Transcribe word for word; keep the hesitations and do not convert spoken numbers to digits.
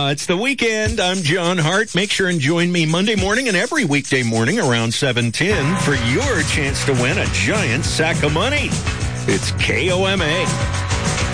Uh, it's the weekend. I'm John Hart. Make sure and join me Monday morning and every weekday morning around seven ten for your chance to win a giant sack of money. It's K O M A.